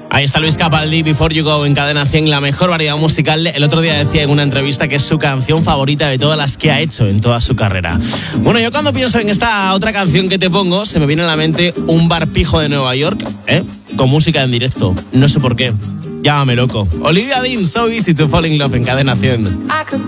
Ahí está Luis Capaldi, Before You Go, en Cadena 100, la mejor variedad musical. El otro día decía en una entrevista que es su canción favorita de todas las que ha hecho en toda su carrera. Bueno, yo cuando pienso en esta otra canción que te pongo, se me viene a la mente un bar pijo de Nueva York, con música en directo. No sé por qué. Llámame loco. Olivia Dean, So Easy to Fall in Love, en Cadena 100.